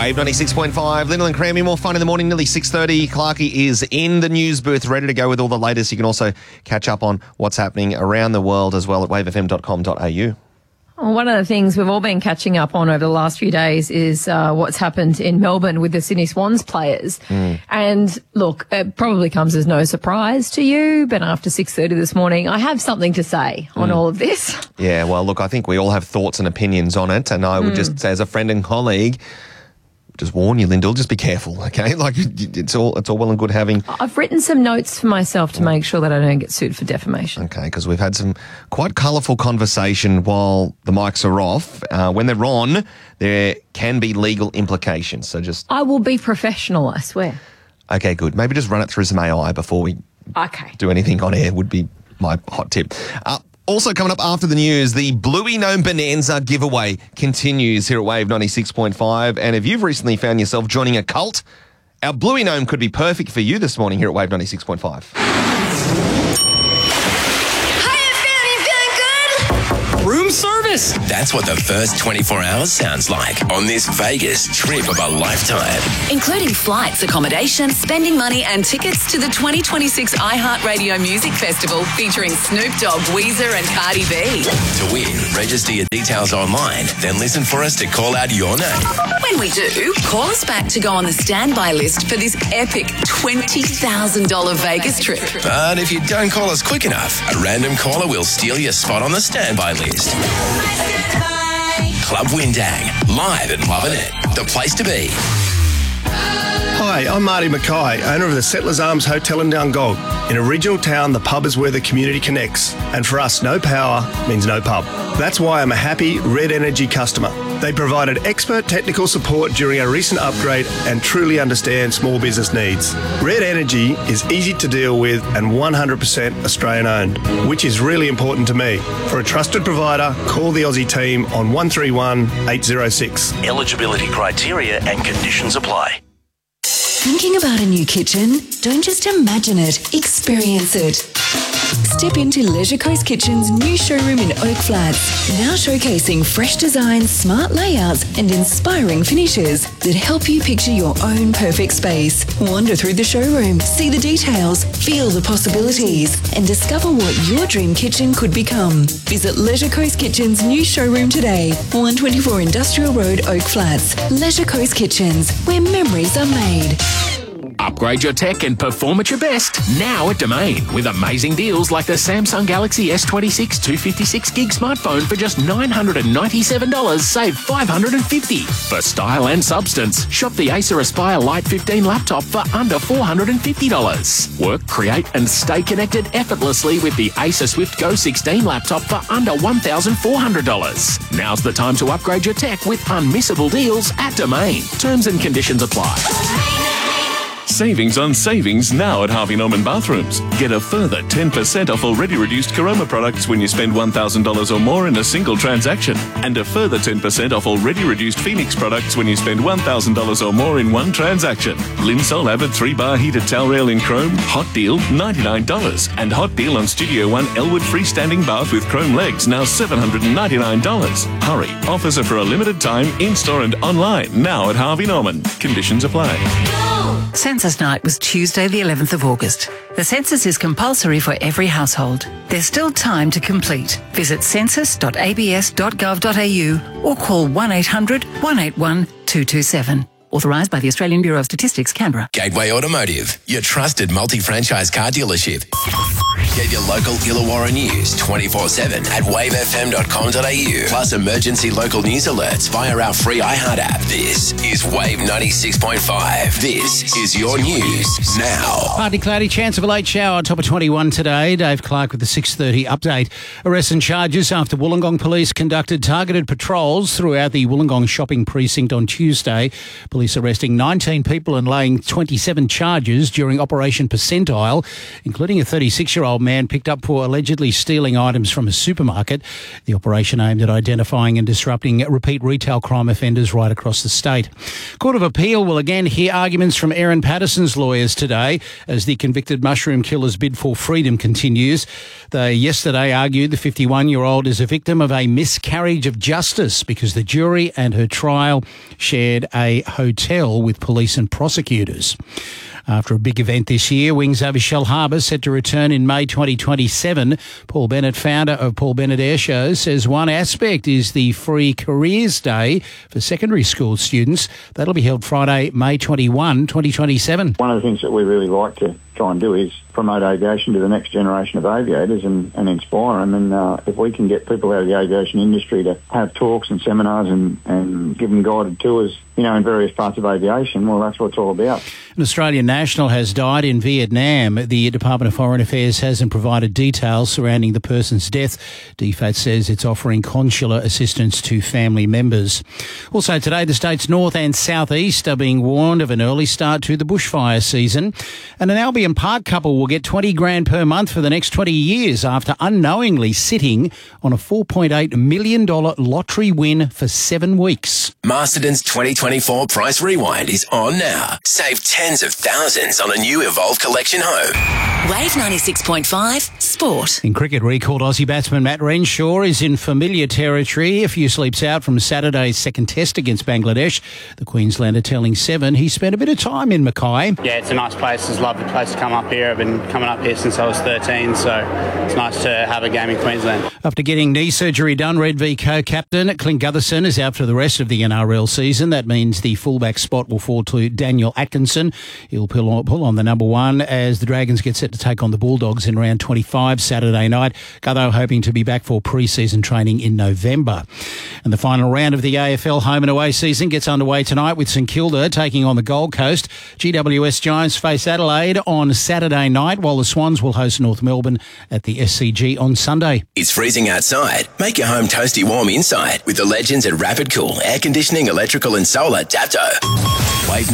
Wave 96.5, Lyndall and Crammy, more fun in the morning, nearly 6:30. Clarkie is in the news booth, ready to go with all the latest. You can also catch up on what's happening around the world as well at wavefm.com.au. Well, one of the things we've all been catching up on over the last few days is what's happened in Melbourne with the Sydney Swans players. And look, it probably comes as no surprise to you, but after 6:30 this morning, I have something to say on all of this. Yeah, well, look, I think we all have thoughts and opinions on it, and I would just say as a friend and colleague, just warn you, Lyndall, just be careful, okay? Like, it's all well and good having... I've written some notes for myself to make sure that I don't get sued for defamation. Okay, because we've had some quite colourful conversation while the mics are off. When they're on, there can be legal implications, so just... I will be professional, I swear. Okay, good. Maybe just run it through some AI before we do anything on air would be my hot tip. Also coming up after the news, the Bluey Gnome Bonanza giveaway continues here at Wave 96.5. And if you've recently found yourself joining a cult, our Bluey Gnome could be perfect for you this morning here at Wave 96.5. Room service. That's what the first 24 hours sounds like on this Vegas trip of a lifetime. Including flights, accommodation, spending money and tickets to the 2026 iHeartRadio Music Festival featuring Snoop Dogg, Weezer and Cardi B. To win, register your details online, then listen for us to call out your name. When we do, call us back to go on the standby list for this epic $20,000 Vegas trip. But if you don't call us quick enough, a random caller will steal your spot on the standby list. Club Windang, live and loving it. The place to be. Hi, I'm Marty Mackay, owner of the Settlers Arms Hotel in Dungog. In a regional town, the pub is where the community connects. And for us, no power means no pub. That's why I'm a happy Red Energy customer. They provided expert technical support during a recent upgrade and truly understand small business needs. Red Energy is easy to deal with and 100% Australian owned, which is really important to me. For a trusted provider, call the Aussie team on 131 806. Eligibility criteria and conditions apply. Thinking about a new kitchen? Don't just imagine it, experience it. Step into Leisure Coast Kitchen's new showroom in Oak Flats, now showcasing fresh designs, smart layouts and inspiring finishes that help you picture your own perfect space. Wander through the showroom, see the details, feel the possibilities and discover what your dream kitchen could become. Visit Leisure Coast Kitchen's new showroom today, 124 Industrial Road, Oak Flats. Leisure Coast Kitchens, where memories are made. Upgrade your tech and perform at your best now at Domain with amazing deals like the Samsung Galaxy S26 256GB smartphone for just $997, save $550. For style and substance, shop the Acer Aspire Lite 15 laptop for under $450. Work, create and stay connected effortlessly with the Acer Swift Go 16 laptop for under $1,400. Now's the time to upgrade your tech with unmissable deals at Domain. Terms and conditions apply. Savings on savings now at Harvey Norman Bathrooms. Get a further 10% off already reduced Caroma products when you spend $1,000 or more in a single transaction. And a further 10% off already reduced Phoenix products when you spend $1,000 or more in one transaction. Linsol Avid 3-bar heated towel rail in chrome, hot deal $99. And hot deal on Studio One Elwood freestanding bath with chrome legs, now $799. Hurry, offers are for a limited time, in-store and online, now at Harvey Norman. Conditions apply. Census night was Tuesday the 11th of August. The census is compulsory for every household. There's still time to complete. Visit census.abs.gov.au or call 1800 181 227. Authorised by the Australian Bureau of Statistics, Canberra. Gateway Automotive, your trusted multi-franchise car dealership. Get your local Illawarra news 24/7 at wavefm.com.au. Plus emergency local news alerts via our free iHeart app. This is Wave 96.5. This is your news now. Partly cloudy, chance of a late shower, top of 21 today. Dave Clark with the 6:30 update. Arrests and charges after Wollongong Police conducted targeted patrols throughout the Wollongong shopping precinct on Tuesday. Police arresting 19 people and laying 27 charges during Operation Percentile, including a 36-year-old 34-year-old man picked up for allegedly stealing items from a supermarket. The operation aimed at identifying and disrupting repeat retail crime offenders right across the state. Court of Appeal will again hear arguments from Aaron Patterson's lawyers today as the convicted mushroom killer's bid for freedom continues. They yesterday argued the 51-year-old is a victim of a miscarriage of justice because the jury and her trial shared a hotel with police and prosecutors. After a big event this year, Wings over Shell Harbour set to return in May 2027. Paul Bennett, founder of Paul Bennett Air Shows, says one aspect is the free Careers Day for secondary school students. That'll be held Friday, May 21, 2027. One of the things that we really like to try and do is promote aviation to the next generation of aviators and inspire them. And if we can get people out of the aviation industry to have talks and seminars and give them guided tours, in various parts of aviation, well, that's what it's all about. An Australian national has died in Vietnam. The Department of Foreign Affairs hasn't provided details surrounding the person's death. DFAT says it's offering consular assistance to family members. Also today, the state's north and southeast are being warned of an early start to the bushfire season. And an Albion Park couple will get $20,000 per month for the next 20 years after unknowingly sitting on a $4.8 million lottery win for 7 weeks. Masterton's 2024 Price Rewind is on now. Save tens of thousands on a new Evolve Collection home. Wave 96.5 Sport. In cricket, recalled Aussie batsman Matt Renshaw is in familiar territory. A few sleeps out from Saturday's second test against Bangladesh. The Queenslander telling Seven he spent a bit of time in Mackay. Yeah, it's a nice place. It's a lovely place to come up here. I've been coming up here since I was 13, so it's nice to have a game in Queensland. After getting knee surgery done, Red V co-captain Clint Gutherson is out for the rest of the NRL season. That means the fullback spot will fall to Daniel Atkinson. He'll pull on the number one as the Dragons get set to take on the Bulldogs in round 25 Saturday night. Gutho hoping to be back for pre-season training in November. And the final round of the AFL home and away season gets underway tonight with St Kilda taking on the Gold Coast. GWS Giants face Adelaide on Saturday night, while the Swans will host North Melbourne at the SCG on Sunday. It's freezing outside. Make your home toasty warm inside with the legends at Rapid Cool Air Conditioning, Electrical and Solar Dapto. Wave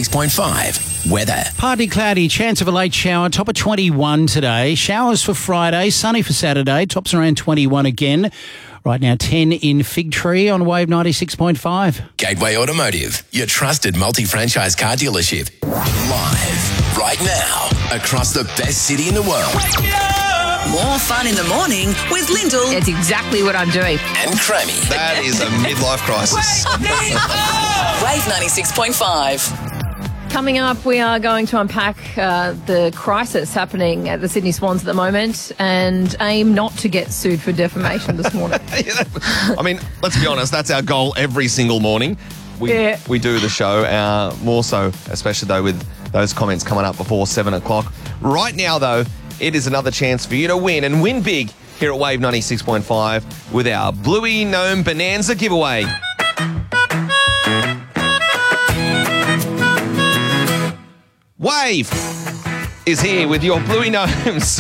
96.5 weather. Partly cloudy, chance of a late shower, top of 21 today. Showers for Friday, sunny for Saturday, tops around 21 again. Right now 10 in Fig Tree on Wave 96.5. Gateway Automotive, your trusted multi-franchise car dealership. Live right now across the best city in the world. More fun in the morning with Lyndall. That's exactly what I'm doing. And Crammy. That is a midlife crisis. Wave 96.5. Coming up, we are going to unpack the crisis happening at the Sydney Swans at the moment and aim not to get sued for defamation this morning. I mean, let's be honest, that's our goal every single morning. We do the show, more so, especially though with those comments coming up before 7 o'clock. Right now, though, it is another chance for you to win and win big here at Wave 96.5 with our Bluey Gnome Bonanza giveaway. Wave is here with your Bluey Gnomes.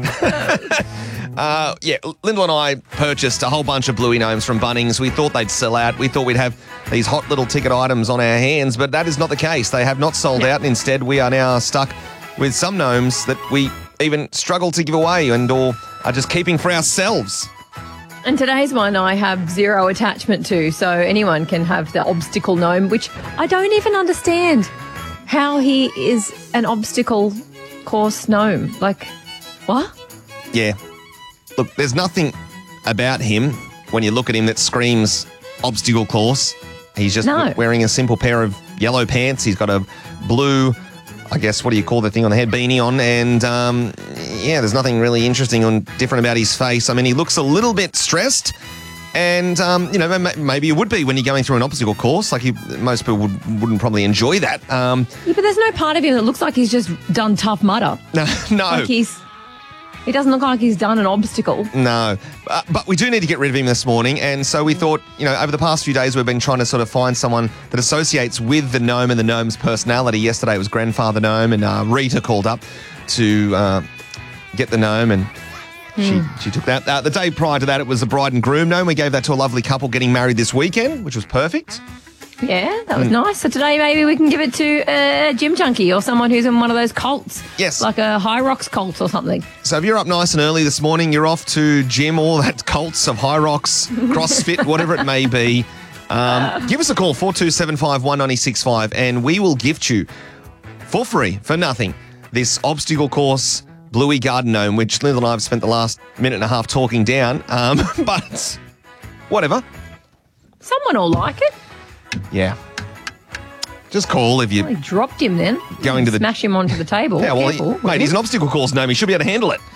Lyndall and I purchased a whole bunch of Bluey Gnomes from Bunnings. We thought they'd sell out. We thought we'd have these hot little ticket items on our hands, but that is not the case. They have not sold out, and instead we are now stuck with some gnomes that we even struggle to give away and or are just keeping for ourselves. And today's one I have zero attachment to, so anyone can have the obstacle gnome, which I don't even understand how he is an obstacle course gnome. Like, what? Yeah. Look, there's nothing about him when you look at him that screams obstacle course. He's just wearing a simple pair of yellow pants. He's got a blue, I guess, what do you call the thing on the head, beanie on, and there's nothing really interesting or different about his face. I mean, he looks a little bit stressed, and maybe it would be when you're going through an obstacle course. Like most people wouldn't probably enjoy that. Yeah, but there's no part of him that looks like he's just done Tough Mudder. No. Like he doesn't look like he's done an obstacle. No. But we do need to get rid of him this morning. And so we thought, over the past few days, we've been trying to sort of find someone that associates with the gnome and the gnome's personality. Yesterday it was Grandfather Gnome, and Rita called up to get the gnome, and she took that. The day prior to that, it was the bride and groom gnome. We gave that to a lovely couple getting married this weekend, which was perfect. Yeah, that was nice. So today maybe we can give it to a gym junkie or someone who's in one of those cults. Yes. Like a High Rocks cult or something. So if you're up nice and early this morning, you're off to gym, all that cults of High Rocks, CrossFit, whatever it may be, give us a call, 4275 1965, and we will gift you for free, for nothing, this obstacle course, Bluey Garden Gnome, which Lil and I have spent the last minute and a half talking down. But whatever. Someone will like it. Yeah. Just call if you... Well, he dropped him then. Going to the... Smash him onto the table. Yeah, well, mate, he's an obstacle course gnome. He should be able to handle it.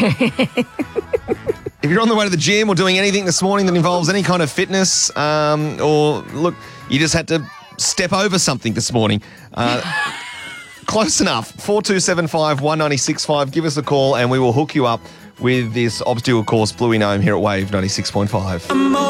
If you're on the way to the gym or doing anything this morning that involves any kind of fitness, or, look, you just had to step over something this morning, close enough. 4275 1965. Give us a call and we will hook you up with this obstacle course Bluey Gnome here at Wave 96.5.